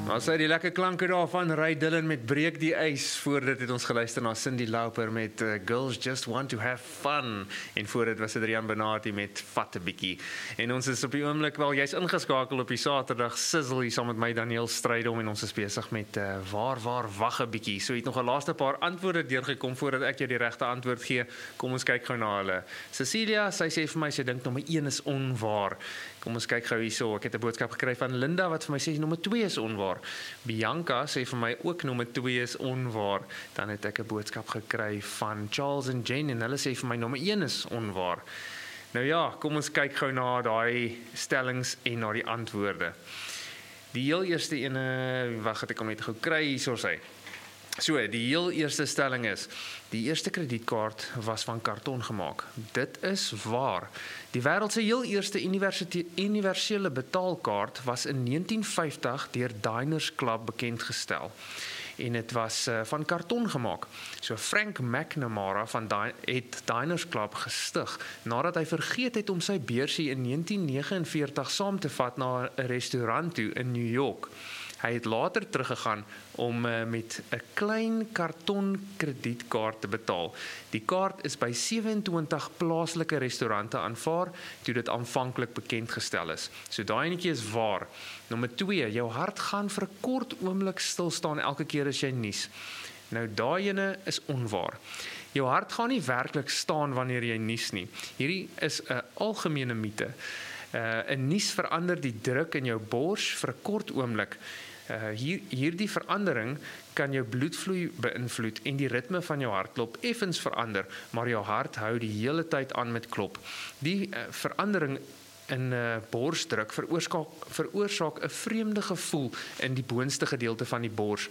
Maar sy die lekker klanke daarvan, Ray Dillon met Breek die ys. Voor dit het ons geluister na Cyndi Lauper met Girls Just Want to Have Fun. En voor dit was Adrian Benati met Vat 'n bietjie. En ons is op die oomblik wel, jy's ingeskakel op die Saterdag Sizzle hier saam met my Daniel Strydom en ons is besig met waar wag 'n bietjie. So het nog 'n laaste paar antwoorde deurgekom voordat ek jou die regte antwoord gee. Kom ons kyk gou na hulle. Cecilia, sy sê vir my sy dink nommer 1 is onwaar. Kom ons kyk gou hierso. Ek het 'n boodskap gekry van Linda wat vir my sê nommer 2 is onwaar. Bianca sê vir my ook nommer 2 is onwaar. Dan het ek 'n boodskap gekry van Charles en Jen en hulle sê vir my nommer 1 is onwaar. Nou ja, kom ons kyk gou na daai stellings en na die antwoorde. Die heel eerste ene, wag het ek hom net gou kry hierso sê. So, die heel eerste stelling is, die eerste kredietkaart was van karton gemaak. Dit is waar. Die wêreld se heel eerste universele betaalkaart was in 1950 deur Diners Club bekendgestel. En dit was van karton gemaak. So Frank McNamara het Diners Club gestig nadat hy vergeet het om sy beursie in 1949 saam te vat na 'n restaurant toe in New York. Hy het later teruggegaan om met 'n klein karton kredietkaart te betaal. Die kaart is by 27 plaaslike restaurante aanvaar toe dit aanvanklik bekend gestel is. So daai enetjie is waar. Nommer 2, jou hart gaan vir 'n kort oomblik stil staan elke keer as jy nies. Nou daai ene is onwaar. Jou hart gaan nie werklik staan wanneer jy nies nie. Hierdie is 'n algemene mite. 'n nies verander die druk in jou bors vir 'n kort oomblik. Hierdie verandering kan jou bloedvloei beïnvloed en die ritme van jou hartklop effens verander, maar jou hart hou die hele tyd aan met klop. Die verandering in borsdruk veroorsaak 'n vreemde gevoel in die boonste gedeelte van die bors.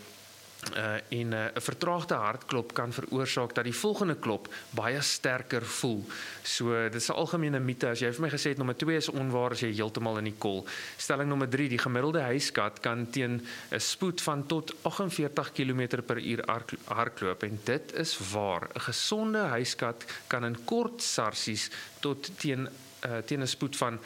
En 'n vertraagde hartklop kan veroorsaak dat die volgende klop baie sterker voel. So dit is 'n algemene mite. As jy vir my gesê het nommer 2 is onwaar, as jy heeltemal in die kol. Stelling nommer 3, die gemiddelde huiskat kan teen 'n spoed van tot 48 km/h hardloop en dit is waar. 'n Gesonde huiskat kan in kort sarsies tot teen 'n spoed van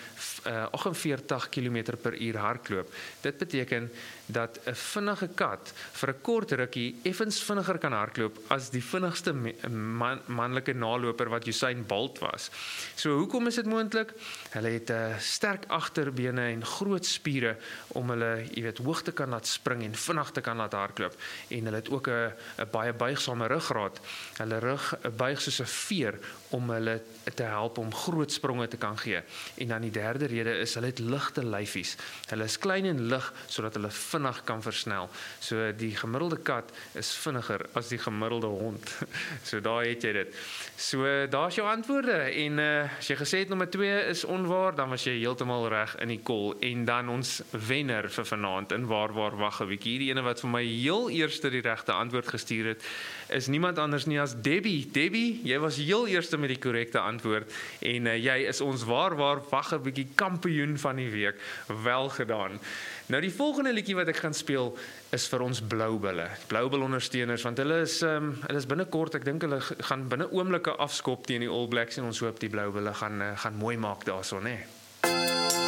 48 km/h hardloop. Dit beteken dat 'n vinnige kat vir 'n kort rukkie effens vinniger kan hardloop as die vinnigste manlike naloper wat Usain Bolt was. So hoekom is dit moontlik? Hulle het sterk agterbene en groot spiere om hulle, hoog te kan laat spring en vinnig te kan laat hardloop. En hulle het ook 'n baie buigsame ruggraat. Hulle rug buig soos 'n veer om hulle te help om groot spronge te kan gee. En dan die derde rede is hulle het ligte lyfies. Hulle is klein en lig sodat hulle vinnig kan versnel. So die gemiddelde kat is vinniger as die gemiddelde hond. So daar het jy dit. So daar's jou antwoorde en as jy gesê het nommer 2 is onwaar, dan was jy heeltemal reg in die kol. En dan ons wenner vir vanaand in waar wag 'n bietjie. Hierdie ene wat vir my heel eerste die regte antwoord gestuur het, is niemand anders nie as Debbie. Debbie, jy was heel eerste met die korrekte antwoord en jy is ons waar wag 'n bietjie kampioen van die week. Wel gedaan. Nou die volgende liedjie wat ek gaan speel is vir ons Bloubulle. Bloubulle ondersteuners, want hulle is binnekort, ek dink hulle gaan binne oomblikke afskop teen die All Blacks en ons hoop die Bloubulle gaan mooi maak daarson, hè.